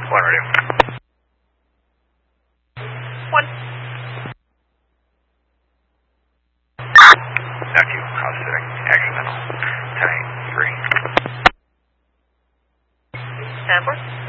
One radio. One. Now you, house sitting, accidental. 10-8, 3. 10-4.